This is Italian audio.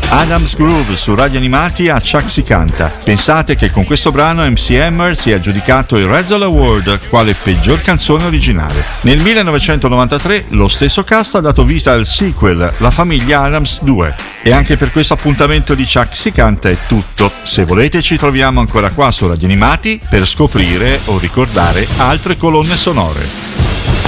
Adam's Groove su Radio Animati a Chuck si canta. Pensate che con questo brano MC Hammer si è aggiudicato il Red Zone Award quale peggior canzone originale. Nel 1993 lo stesso cast ha dato vita al sequel La famiglia Adams 2. E anche per questo appuntamento di Chuck si canta è tutto. Se volete ci troviamo ancora qua su Radio Animati per scoprire o ricordare altre colonne sonore.